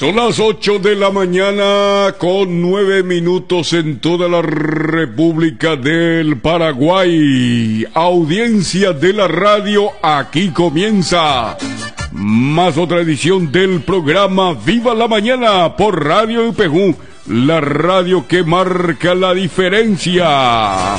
Son las 8 de la mañana con 9 minutos en toda la República del Paraguay. Audiencia de la radio, aquí comienza más otra edición del programa Viva la Mañana por Radio IPG, la radio que marca la diferencia.